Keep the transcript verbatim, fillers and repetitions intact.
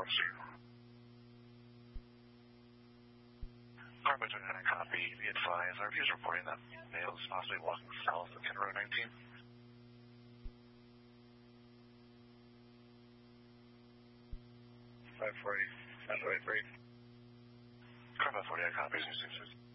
officer. Carpenter and a copy. Be advised, our view is reporting that male is possibly walking south of Road nineteen. five forty, five forty-three. Car five forty, I copy.